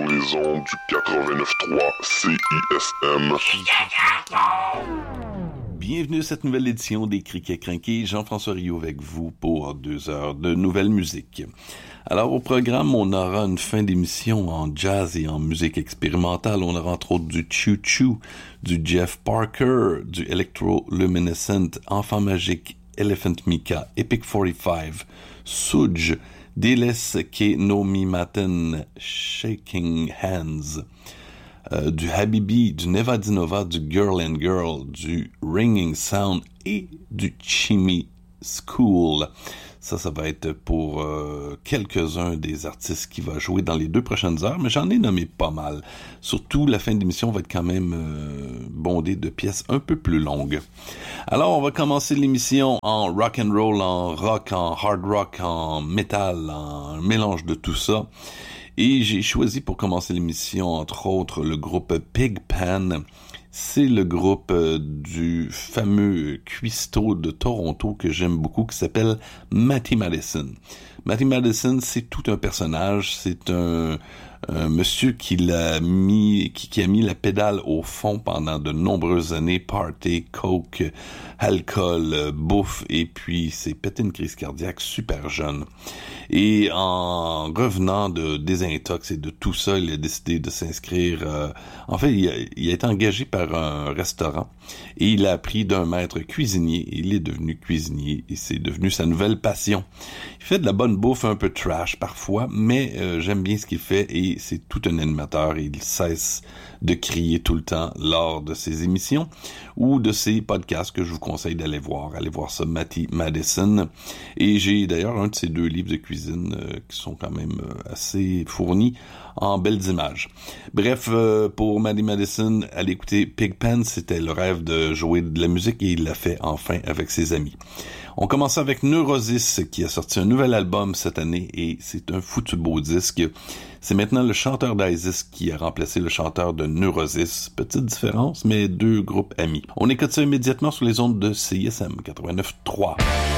les ondes du 89.3 CISM. Bienvenue à cette nouvelle édition des Criquets Crinqués. Jean-François Rio avec vous pour 2 heures de nouvelle musique. Alors, au programme, on aura une fin d'émission en jazz et en musique expérimentale. On aura entre autres du Choo Choo, du Jeff Parker, du Electroluminescent, Enfant Magique, Elephant Mika, Epic 45, Suj, Deles Ke No Mi Maten, Shaking Hands, du Habibi, du Nevadinova, du Girl and Girl, du Ringing Sound et du Chimmy School. Ça va être pour quelques-uns des artistes qui vont jouer dans les 2 prochaines heures, mais j'en ai nommé pas mal. Surtout, la fin de l'émission va être quand même bondée de pièces un peu plus longues. Alors, on va commencer l'émission en rock and roll, en rock, en hard rock, en metal, en mélange de tout ça. Et j'ai choisi pour commencer l'émission, entre autres, le groupe Pigpen. C'est le groupe du fameux cuistot de Toronto que j'aime beaucoup, qui s'appelle Matty Madison. Matty Madison, c'est tout un personnage. C'est un monsieur qui a mis la pédale au fond pendant de nombreuses années. Party, coke, alcool, bouffe, et puis s'est pété une crise cardiaque super jeune. Et en revenant de désintox et de tout ça, il a décidé de s'inscrire. En fait, il a été engagé par un restaurant et il a appris d'un maître cuisinier. Il est devenu cuisinier et c'est devenu sa nouvelle passion. Il fait de la bonne bouffe un peu trash parfois, mais j'aime bien ce qu'il fait et c'est tout un animateur et il cesse de crier tout le temps lors de ses émissions ou de ses podcasts que je vous conseille d'aller voir. Allez voir ça, Matty Madison. Et j'ai d'ailleurs un de ses 2 livres de cuisine qui sont quand même assez fournis en belles images. Bref, pour Matty Madison, allez écouter Pigpen, c'était le rêve de jouer de la musique et il l'a fait enfin avec ses amis. On commence avec Neurosis qui a sorti un nouvel album cette année et c'est un foutu beau disque. C'est maintenant le chanteur d'Isis qui a remplacé le chanteur de Neurosis. Petite différence, mais 2 groupes amis. On écoute ça immédiatement sur les ondes de CISM 89.3.